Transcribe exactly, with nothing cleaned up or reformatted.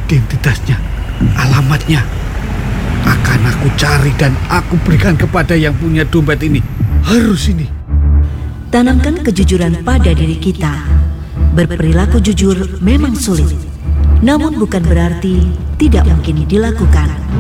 identitasnya, alamatnya. Akan aku cari dan aku berikan kepada yang punya dompet ini. Harus ini. Tanamkan kejujuran pada diri kita. Berperilaku jujur memang sulit, namun bukan berarti tidak mungkin dilakukan.